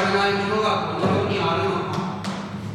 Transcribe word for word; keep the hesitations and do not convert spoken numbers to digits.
れないものがこの世にあるの